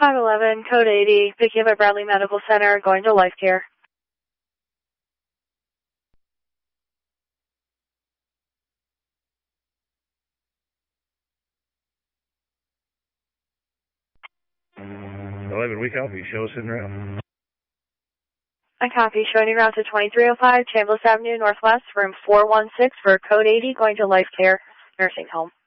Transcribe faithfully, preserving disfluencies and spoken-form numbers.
five eleven, code eighty, picking up at Bradley Medical Center, going to Life Care. eleven, we copy. Show us in route. I copy. Showing you route to twenty-three oh five, Chambliss Avenue, Northwest, room four one six for code eighty, going to Life Care Nursing Home.